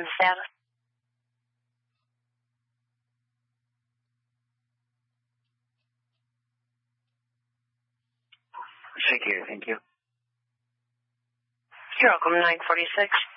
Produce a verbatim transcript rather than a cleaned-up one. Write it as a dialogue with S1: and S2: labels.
S1: status.
S2: Secure, thank you.
S1: You're welcome, nine forty-six.